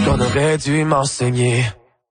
ce qu'on aurait dû m'enseigner.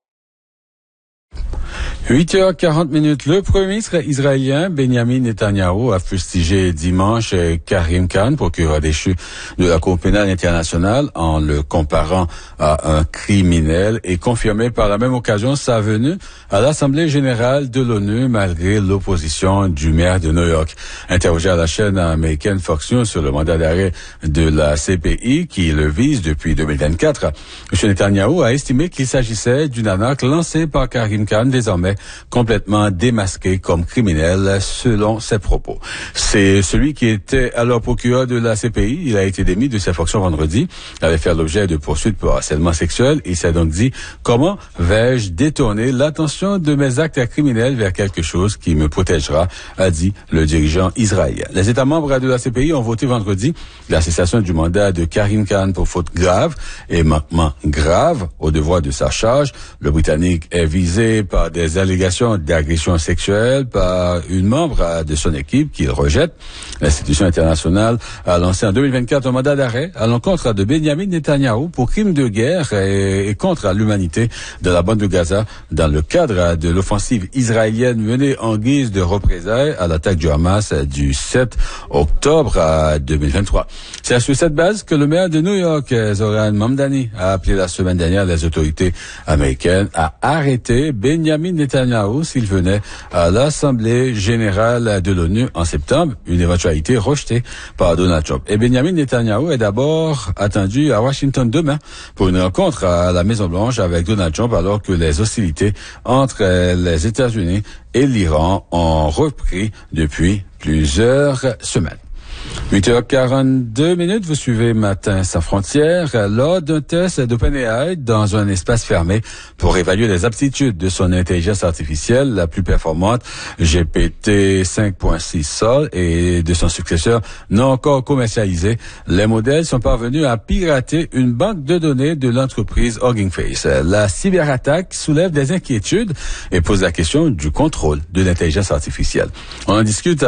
8h40. Le premier ministre israélien Benjamin Netanyahu a fustigé dimanche Karim Khan, procureur déchu de la Cour pénale internationale, en le comparant à un criminel, et confirmé par la même occasion sa venue à l'Assemblée générale de l'ONU malgré l'opposition du maire de New York. Interrogé à la chaîne américaine Fox News sur le mandat d'arrêt de la CPI qui le vise depuis 2024, M. Netanyahu a estimé qu'il s'agissait d'une arnaque lancée par Karim Khan, désormais complètement démasqué comme criminel selon ses propos. C'est celui qui était alors procureur de la CPI. Il a été démis de ses fonctions vendredi. Il avait fait l'objet de poursuites pour harcèlement sexuel. Il s'est donc dit: comment vais-je détourner l'attention de mes actes criminels vers quelque chose qui me protégera, a dit le dirigeant israélien. Les États membres de la CPI ont voté vendredi la cessation du mandat de Karim Khan pour faute grave et manquement grave au devoir de sa charge. Le Britannique est visé par des allégations d'agression sexuelle par une membre de son équipe qu'il rejette. L'institution internationale a lancé en 2024 un mandat d'arrêt à l'encontre de Benjamin Netanyahu pour crimes de guerre et contre l'humanité dans la bande de Gaza dans le cadre de l'offensive israélienne menée en guise de représailles à l'attaque du Hamas du 7 octobre 2023. C'est sur cette base que le maire de New York, Zohran Mamdani, a appelé la semaine dernière les autorités américaines à arrêter Benjamin Netanyahu s'il venait à l'Assemblée générale de l'ONU en septembre, une éventualité rejetée par Donald Trump. Et Benjamin Netanyahu est d'abord attendu à Washington demain pour une rencontre à la Maison-Blanche avec Donald Trump, alors que les hostilités entre les États-Unis et l'Iran ont repris depuis plusieurs semaines. 8h42, vous suivez Matin sans frontières. Lors d'un test d'OpenAI dans un espace fermé pour évaluer les aptitudes de son intelligence artificielle la plus performante, GPT 5.6 Sol, et de son successeur non encore commercialisé, les modèles sont parvenus à pirater une banque de données de l'entreprise Hugging Face. La cyberattaque soulève des inquiétudes et pose la question du contrôle de l'intelligence artificielle. On en discute